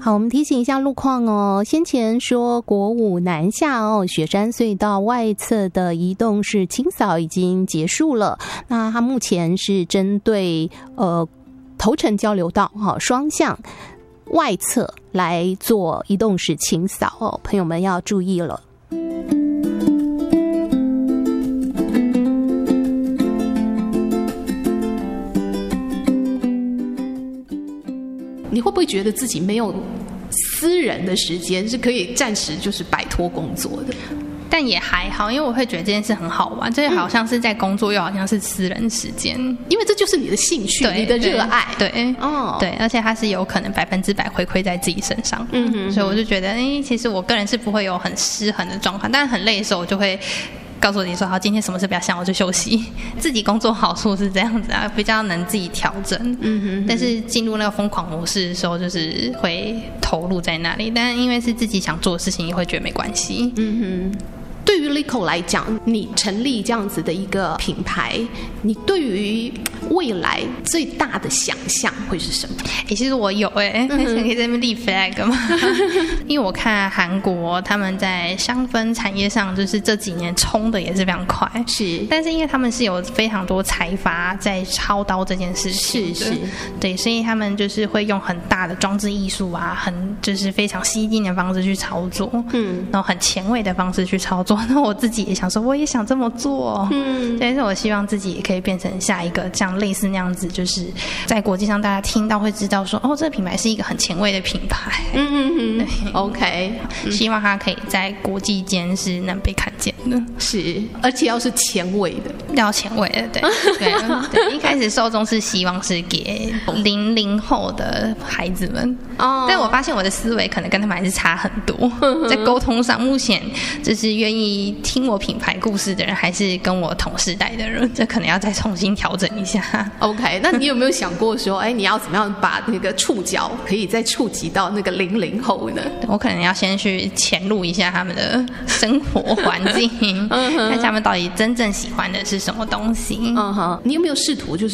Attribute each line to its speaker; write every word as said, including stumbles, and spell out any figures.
Speaker 1: 好，我们提醒一下路况哦。先前说国五南下哦，雪山隧道外侧的移动式清扫已经结束了。那它目前是针对呃头城交流道哈、哦、双向外侧来做移动式清扫哦，朋友们要注意了。
Speaker 2: 你会不会觉得自己没有私人的时间是可以暂时就是摆脱工作的？
Speaker 3: 但也还好，因为我会觉得这件事很好玩，这好像是在工作，又好像是私人时间，
Speaker 2: 因为这就是你的兴趣，你的热爱。
Speaker 3: 对，
Speaker 2: 哦，
Speaker 3: 对，而且它是有可能百分之百回馈在自己身上。嗯哼，所以我就觉得，哎，其实我个人是不会有很失衡的状况，但是很累的时候，我就会告诉自己说，好，今天什么事不要想，我就休息。自己工作好处是这样子啊，比较能自己调整。嗯哼，但是进入那个疯狂模式的时候，就是会投入在那里，但因为是自己想做的事情，也会觉得没关系。嗯哼。
Speaker 2: 对于 Lico 来讲，你成立这样子的一个品牌，你对于未来最大的想象会是什么？
Speaker 3: 欸、其实我有哎、欸，嗯、可以在那边立 flag 吗？因为我看韩国他们在香氛产业上，就是这几年冲的也是非常快，
Speaker 2: 是。
Speaker 3: 但是因为他们是有非常多财阀在操刀这件事情，
Speaker 2: 是是，
Speaker 3: 对，所以他们就是会用很大的装置艺术啊，很就是非常吸睛的方式去操作，嗯，然后很前卫的方式去操作。那我自己也想说，我也想这么做，嗯，但是我希望自己也可以变成下一个像类似那样子，就是在国际上大家听到会知道说，哦，这个品牌是一个很前卫的品牌，
Speaker 2: 嗯嗯嗯 ，OK，
Speaker 3: 希望它可以在国际间是能被看见的，
Speaker 2: 是，而且要是前卫的，
Speaker 3: 要前卫的，对对对，一开始受众是希望是给零零后的孩子们，哦，但我发现我的思维可能跟他们还是差很多，在沟通上，目前就是愿意听我品牌故事的人，还是跟我同世代的人，这可能要再重新调整一下。
Speaker 2: OK， 那你有没有想过说，哎，你要怎么样把那个触角可以再触及到那个零零后呢？
Speaker 3: 我可能要先去潜入一下他们的生活环境，看他们到底真正喜欢的是什么东西。
Speaker 2: 嗯哼，你有没有试图就是